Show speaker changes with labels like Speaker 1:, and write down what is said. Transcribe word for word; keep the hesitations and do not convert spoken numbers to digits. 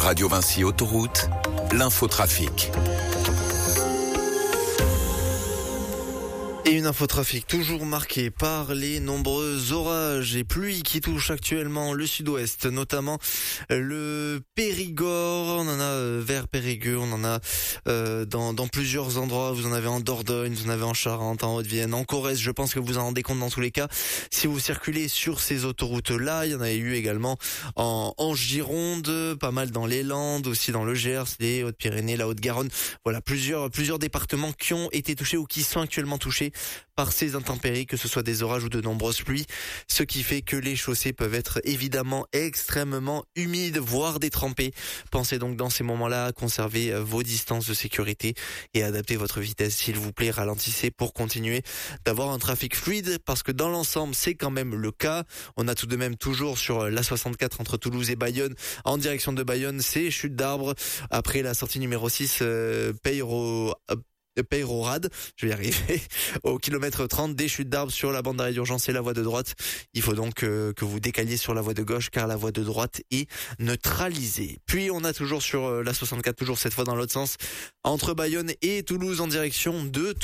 Speaker 1: Radio Vinci Autoroute, l'infotrafic.
Speaker 2: Et une infotrafic toujours marquée par les nombreux orages et pluies qui touchent actuellement le sud-ouest, notamment le Périgord. On en a vers Périgueux, on en a euh, dans, dans plusieurs endroits. Vous en avez en Dordogne, vous en avez en Charente, en Haute-Vienne, en Corrèze. Je pense que vous en rendez compte dans tous les cas. Si vous circulez sur ces autoroutes-là, il y en a eu également en, en Gironde, pas mal dans les Landes, aussi dans le Gers, les Hautes-Pyrénées, la Haute-Garonne. Voilà, plusieurs, plusieurs départements qui ont été touchés ou qui sont actuellement touchés par ces intempéries, que ce soit des orages ou de nombreuses pluies, ce qui fait que les chaussées peuvent être évidemment extrêmement humides, voire détrempées. Pensez donc dans ces moments-là à conserver vos distances de sécurité et adapter votre vitesse, s'il vous plaît. Ralentissez pour continuer d'avoir un trafic fluide, parce que dans l'ensemble, c'est quand même le cas. On a tout de même toujours sur l'A soixante-quatre entre Toulouse et Bayonne, en direction de Bayonne, c'est chute d'arbres. Après la sortie numéro six, euh, Peyro... Euh, Peyrorade, je vais y arriver, au kilomètre trente, des chutes d'arbres sur la bande d'arrêt d'urgence et la voie de droite. Il faut donc euh, que vous décaliez sur la voie de gauche, car la voie de droite est neutralisée. Puis on a toujours sur euh, l'A soixante-quatre, toujours cette fois dans l'autre sens, entre Bayonne et Toulouse en direction de